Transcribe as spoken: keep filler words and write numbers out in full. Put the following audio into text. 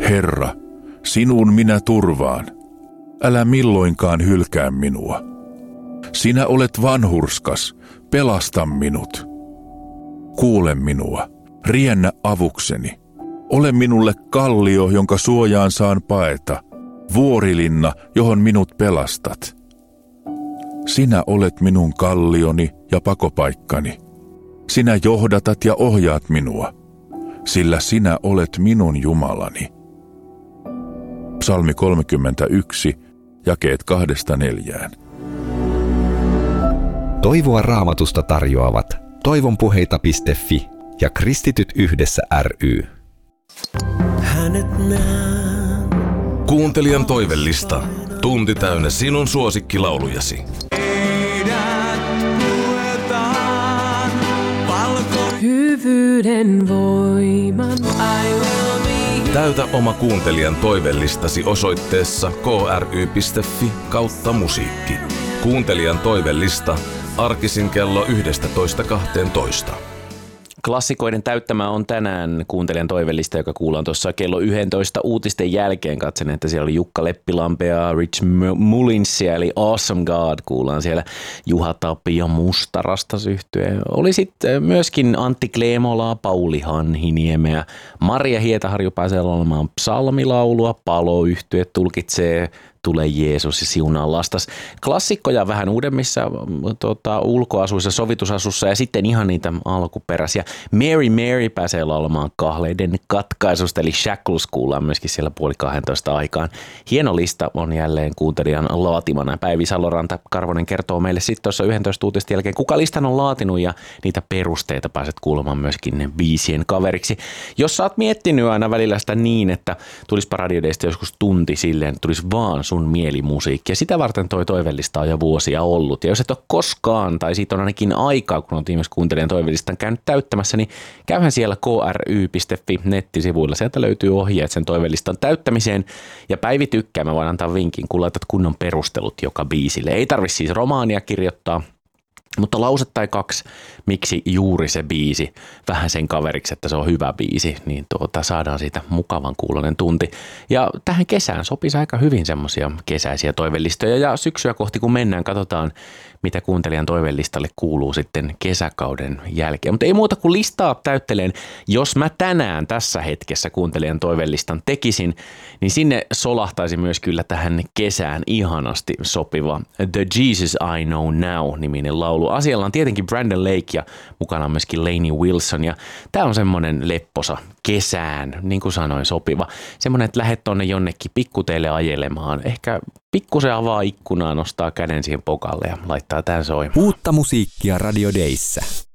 Herra, sinuun minä turvaan. Älä milloinkaan hylkää minua. Sinä olet vanhurskas, pelasta minut. Kuule minua, riennä avukseni. Ole minulle kallio, jonka suojaan saan paeta, vuorilinna, johon minut pelastat. Sinä olet minun kallioni ja pakopaikkani. Sinä johdatat ja ohjaat minua, sillä sinä olet minun Jumalani. Psalmi kolmekymmentäyksi, jakeet kahdesta neljään. Toivoa Raamatusta tarjoavat toivonpuheita piste fi ja Kristityt yhdessä ry. Kuuntelijan toivellista. Tunti täynnä sinun suosikkilaulujasi. Hyvyyden voiman I will be. Täytä oma kuuntelijan toivellistasi osoitteessa k r y piste f i kautta musiikki. Kuuntelijan toivellista arkisin kello yksitoista kaksitoista. Klassikoiden täyttämä on tänään kuuntelijan toivellista, joka kuullaan tuossa kello yksitoista uutisten jälkeen. Katselin, että siellä oli Jukka Leppilampea, Rich Mullinsia, eli Awesome God kuullaan siellä. Juha Tapio Mustarastas yhtye. Oli sitten myöskin Antti Kleemolaa, Pauli Hanhiniemeä, Maria Hietaharju pääsee olemaan psalmilaulua, Palo-yhtye tulkitsee Tule Jeesus ja siunaa lastas. Klassikkoja vähän uudemmissa tota, ulkoasuissa, sovitusasussa ja sitten ihan niitä alkuperäisiä. Mary Mary pääsee laulamaan Kahleiden katkaisusta, eli Shackles kuullaan myöskin siellä puoli kahdentoista aikaan. Hieno lista on jälleen kuuntelijan laatimana. Päivi Saloranta Karvonen kertoo meille sitten tuossa yksitoista uutisten jälkeen, kuka listan on laatinut ja niitä perusteita pääset kuulemaan myöskin biisien kaveriksi. Jos sä oot miettinyt aina välillä sitä niin, että tulispa radiodeista joskus tunti silleen, että tulisi vaan sun mielimusiikki. Ja sitä varten toi toivellista on jo vuosia ollut. Ja jos et ole koskaan, tai siitä on ainakin aikaa, kun on viimeksi kuuntelijan toivellistan käynyt täyttämässä, niin käyhän siellä k r y piste f i nettisivuilla. Sieltä löytyy ohjeet sen toivellistan täyttämiseen. Ja Päivi tykkää, mä voin antaa vinkin, kun laitat kunnon perustelut joka biisille. Ei tarvitse siis romaania kirjoittaa, mutta lause tai kaksi, miksi juuri se biisi, vähän sen kaveriksi, että se on hyvä biisi, niin tuota, saadaan siitä mukavan kuulonen tunti. Ja tähän kesään sopisi aika hyvin semmoisia kesäisiä toivellistoja ja syksyä kohti kun mennään, katsotaan mitä kuuntelijan toivellistalle kuuluu sitten kesäkauden jälkeen. Mutta ei muuta kuin listaa täytteleen. Jos mä tänään tässä hetkessä kuuntelijan toivellistan tekisin, niin sinne solahtaisi myös kyllä tähän kesään ihanasti sopiva The Jesus I Know Now-niminen laulu. Asialla on tietenkin Brandon Lake ja mukana on myöskin Lainey Wilson. Ja tää on semmonen lepposa kesään, niin kuin sanoin, sopiva. Semmonen, että lähdet tonne jonnekin pikkuteille ajelemaan. Ehkä pikkusen avaa ikkunaa, nostaa käden siihen pokalle ja laittaa tän soimaan. Uutta musiikkia Radio Dayssä.